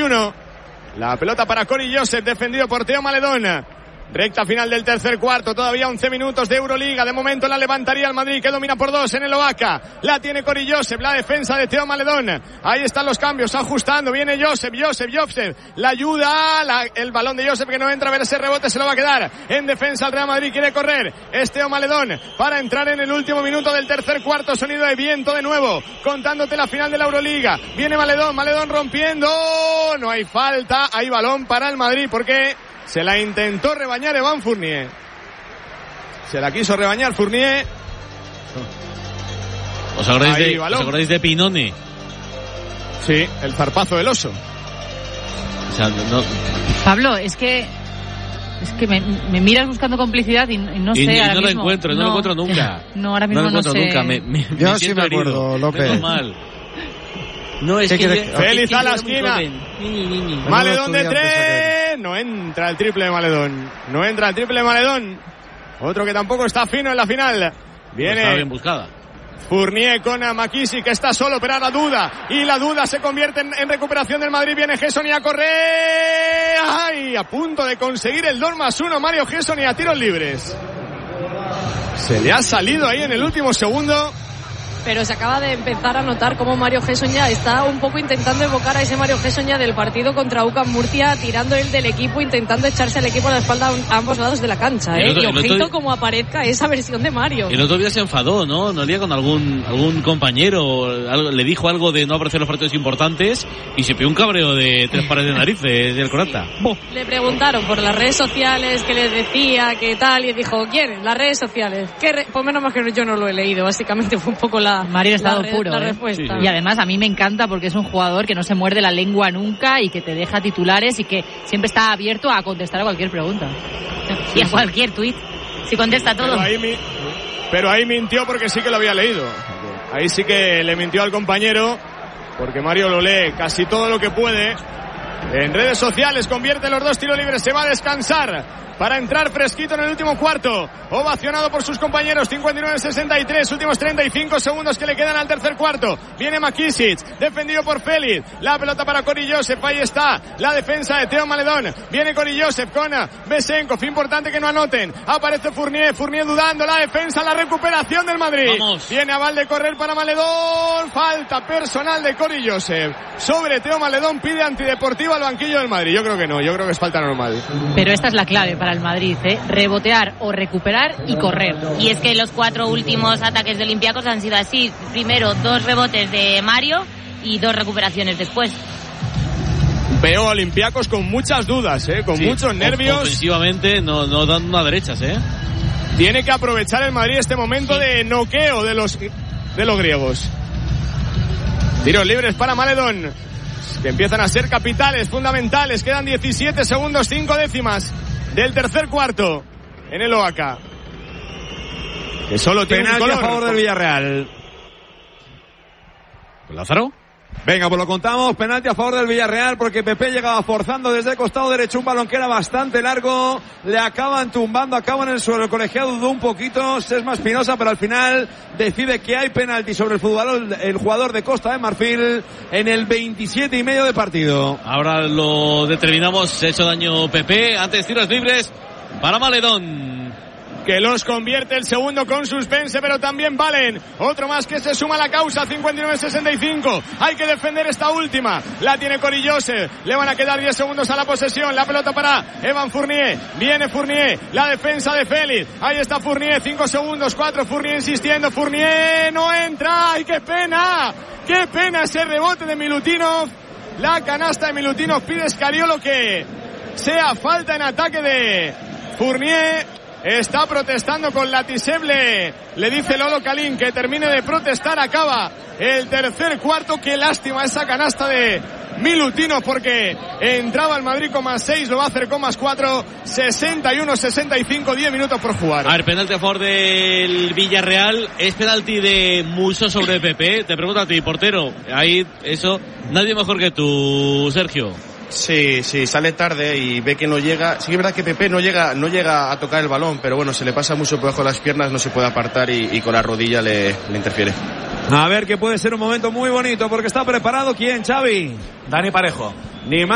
21. La pelota para Cory Joseph, defendido por Theo Maledón. Recta final del tercer cuarto, todavía 11 minutos de Euroliga. De momento la levantaría el Madrid, que domina por 2 en el Oaca. La tiene Cory Joseph, la defensa de Theo Maledón. Ahí están los cambios, ajustando. Viene Joseph. La ayuda, el balón de Joseph que no entra, a ver ese rebote, se lo va a quedar. En defensa el Real Madrid, quiere correr. Es Theo Maledón para entrar en el último minuto del tercer cuarto. Sonido de viento de nuevo, contándote la final de la Euroliga. Viene Maledón rompiendo. No hay falta, hay balón para el Madrid, porque se la intentó rebañar Evan Fournier. Se la quiso rebañar Fournier. ¿Os acordáis de Pinone? Sí, el zarpazo del oso. O sea, no... Pablo, es que me miras buscando complicidad y no sé. Y no lo encuentro, no lo encuentro nunca. No, ahora mismo no sé. Nunca. Yo sí me acuerdo, López. Mal. No, es que Félix a la esquina. Maledón de 3. No entra el triple de Maledón. Otro que tampoco está fino en la final. Viene. Está bien buscada. Fournier con McKissick, que está solo, pero la duda. Y la duda se convierte en recuperación del Madrid. Viene Gesson y a correr. ¡Ay! A punto de conseguir el 2+1 Mario Gesson y a tiros libres. Se le ha salido ahí en el último segundo. Pero se acaba de empezar a notar cómo Mario Gesson ya está un poco intentando evocar a ese Mario Gesson ya del partido contra UCAM Murcia, tirando él del equipo, intentando echarse al equipo a la espalda a ambos lados de la cancha. Y ojito como aparezca esa versión de Mario. El otro día se enfadó, ¿no? No día con algún compañero, le dijo algo de no aparecer en los partidos importantes y se pegó un cabreo de 3 pares de narices del Corata. Le preguntaron por las redes sociales, qué les decía, qué tal, y dijo, ¿quién? Las redes sociales. Pues menos mal que yo no lo he leído, básicamente fue un poco Mario ha estado puro, la respuesta. Sí. Y además a mí me encanta porque es un jugador que no se muerde la lengua nunca y que te deja titulares y que siempre está abierto a contestar a cualquier pregunta. Y a cualquier tuit. Si contesta todo. Pero ahí mintió porque sí que lo había leído. Ahí sí que le mintió al compañero, porque Mario lo lee casi todo lo que puede. En redes sociales convierte los 2 tiros libres, se va a descansar para entrar fresquito en el último cuarto, ovacionado por sus compañeros. 59-63, últimos 35 segundos que le quedan al tercer cuarto. Viene McKissick, defendido por Félix, la pelota para Cory Joseph, ahí está la defensa de Theo Maledón. Viene Cory Joseph con Besenkov, importante que no anoten. Aparece Fournier dudando, la defensa, la recuperación del Madrid. Vamos. Viene a Valde correr para Maledón, falta personal de Cory Joseph sobre Theo Maledón, pide antideportiva al banquillo del Madrid. Yo creo que no, yo creo que es falta normal. Pero esta es la clave para el Madrid, rebotear o recuperar y correr. Y es que los 4 últimos ataques de Olympiacos han sido así. Primero 2 rebotes de Mario y 2 recuperaciones después. Veo a Olympiacos con muchas dudas, con muchos nervios. Ofensivamente no dan una derechas, Tiene que aprovechar el Madrid este momento de noqueo de los griegos. Tiros libres para Maledón, que empiezan a ser capitales, fundamentales. Quedan 17 segundos, 5 décimas del tercer cuarto en el Oaca, que solo tiene penalti un color a favor del Villarreal. ¿Lázaro? Venga, pues lo contamos, penalti a favor del Villarreal porque Pepe llegaba forzando desde el costado derecho un balón que era bastante largo, le acaban tumbando, acaban en el suelo, el colegiado dudó un poquito, Sesma Espinosa, pero al final decide que hay penalti sobre el jugador de Costa de Marfil en el 27,5 de partido. Ahora lo determinamos, se ha hecho daño Pepe, antes tiros libres para Maledón, que los convierte el segundo con suspense, pero también valen. Otro más que se suma a la causa, 59-65. Hay que defender esta última. La tiene Cory Joseph. Le van a quedar 10 segundos a la posesión. La pelota para Evan Fournier. Viene Fournier. La defensa de Félix. Ahí está Fournier. 5 segundos, 4. Fournier insistiendo. Fournier no entra. ¡Ay, qué pena! ¡Qué pena ese rebote de Milutinov! La canasta de Milutinov. Pide Scariolo que sea falta en ataque de Fournier. Está protestando con Latiseble. Le dice Lolo Kalin que termine de protestar. Acaba el tercer cuarto. Qué lástima esa canasta de Milutinov, porque entraba el Madrid con +6, lo va a hacer con +4. 61-65, 10 minutos por jugar. A ver, penalti a favor del Villarreal. Es penalti de Musso sobre Pepe. Te pregunto a ti, portero. Ahí, eso, nadie mejor que tú, Sergio. Sí, sale tarde y ve que no llega. Sí que es verdad que Pepe no llega a tocar el balón, pero bueno, se le pasa mucho por debajo de las piernas, no se puede apartar y con la rodilla le interfiere. A ver, que puede ser un momento muy bonito porque está preparado. ¿Quién, Xavi? Dani Parejo. Ni más.